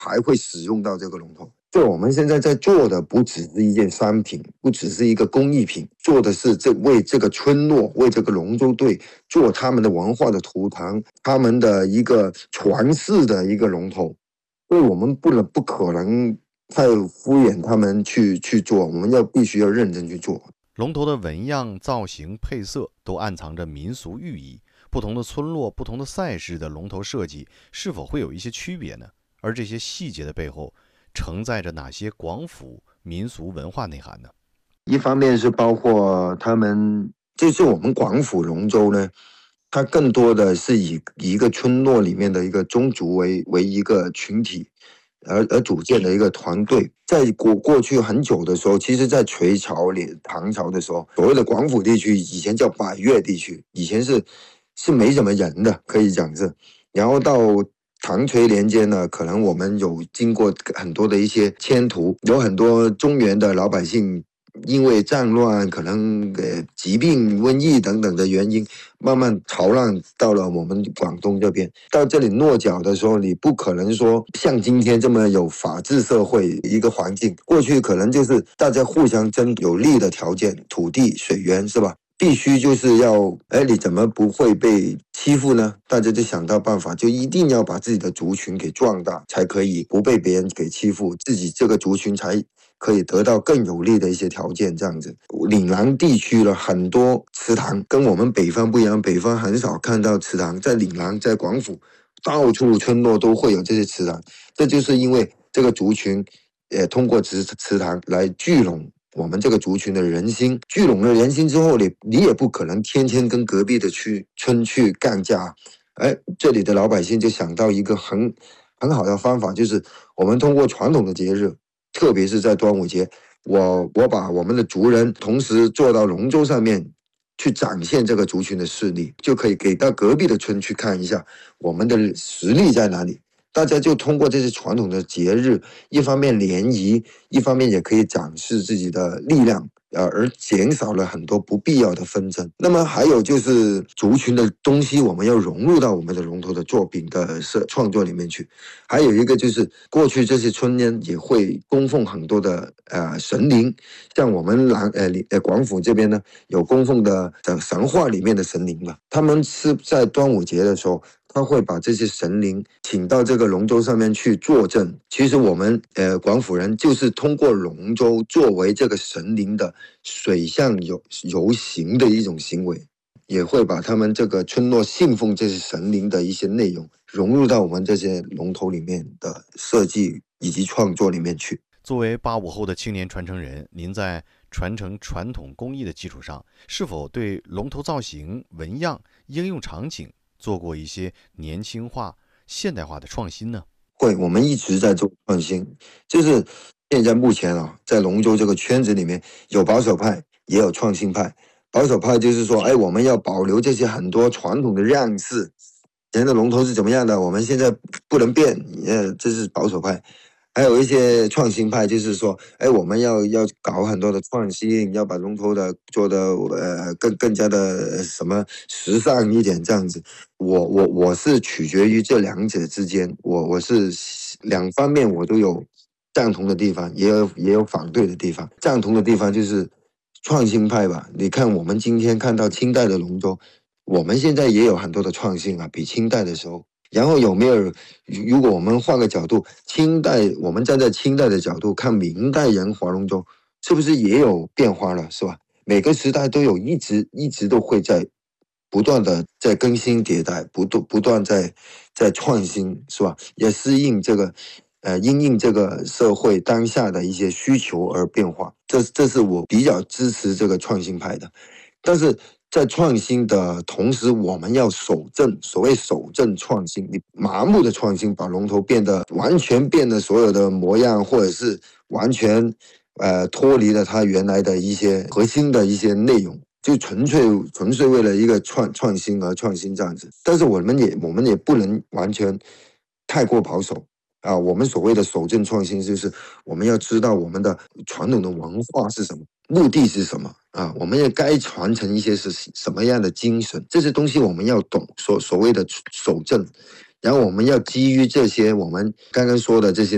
还会使用到这个龙头。所以我们现在在做的不只是一件商品，不只是一个工艺品，做的是为这个村落、为这个龙舟队做他们的文化的图腾，他们的一个传世的一个龙头。所以我们不可能太敷衍他们去做，我们必须要认真去做。 龙头的纹样、造型、配色都暗藏着民俗寓意，不同的村落、不同的赛事的龙头设计是否会有一些区别呢？而这些细节的背后承载着哪些广府民俗文化内涵呢？ 一方面是包括他们，就是我们广府龙舟呢，它更多的是以一个村落里面的一个宗族为一个群体而组建的一个团队。在过去很久的时候，其实在隋朝里、唐朝的时候，所谓的广府地区以前叫百越地区，以前是没什么人的，可以讲是。然后到唐隋年间呢，可能我们有经过很多的一些迁徙，有很多中原的老百姓因为战乱，可能疾病、瘟疫等等的原因，慢慢潮浪到了我们广东这边。到这里落脚的时候，你不可能说像今天这么有法治社会一个环境，过去可能就是大家互相争有利的条件，土地、水源，是吧？必须就是要，你怎么不会被欺负呢？大家就想到办法，就一定要把自己的族群给壮大，才可以不被别人给欺负，自己这个族群才可以得到更有利的一些条件。这样子，岭南地区的很多祠堂跟我们北方不一样，北方很少看到祠堂，在岭南、在广府，到处村落都会有这些祠堂。这就是因为这个族群，通过祠堂来聚拢我们这个族群的人心，聚拢了人心之后，你也不可能天天跟隔壁的村去干架。这里的老百姓就想到一个很好的方法，就是我们通过传统的节日，特别是在端午节，我把我们的族人同时坐到龙舟上面，去展现这个族群的势力，就可以给到隔壁的村去看一下我们的实力在哪里。大家就通过这些传统的节日，一方面联谊，一方面也可以展示自己的力量，而减少了很多不必要的纷争。那么还有就是族群的东西，我们要融入到我们的龙头的作品的创作里面去。还有一个就是过去这些村呢也会供奉很多的神灵，像我们广府这边呢有供奉的神话里面的神灵嘛，他们是在端午节的时候，他会把这些神灵请到这个龙舟上面去坐镇。其实我们广府人就是通过龙舟作为这个神灵的水上游行的一种行为，也会把他们这个村落信奉这些神灵的一些内容融入到我们这些龙头里面的设计以及创作里面去。 作为85后的青年传承人，您在传承传统工艺的基础上，是否对龙头造型、纹样、应用场景做过一些年轻化、现代化的创新呢？ 会，我们一直在做创新，就是现在目前在龙舟这个圈子里面，有保守派，也有创新派。保守派就是说，我们要保留这些很多传统的样式，人的龙头是怎么样的，我们现在不能变，这是保守派。还有一些创新派，就是说，我们要搞很多的创新，要把龙头的做的更加的什么时尚一点这样子。我是取决于这两者之间，我是两方面我都有赞同的地方，也有反对的地方。赞同的地方就是创新派吧，你看我们今天看到清代的龙舟，我们现在也有很多的创新啊，比清代的时候。然后有没有？如果我们换个角度，我们站在清代的角度看明代人划龙舟，是不是也有变化了？是吧？每个时代都有一直都会在不断的在更新迭代，不断在创新，是吧？也适应这个因应这个社会当下的一些需求而变化。这是我比较支持这个创新派的，但是在创新的同时，我们要守正。所谓守正创新，你麻木的创新，把龙头完全变得所有的模样，或者是完全脱离了它原来的一些核心的一些内容，就纯粹为了一个创新而创新这样子。但是我们也不能完全太过保守。我们所谓的守正创新，就是我们要知道我们的传统的文化是什么，目的是什么我们也该传承一些是什么样的精神，这些东西我们要懂。所谓的守正，然后我们要基于这些我们刚刚说的这些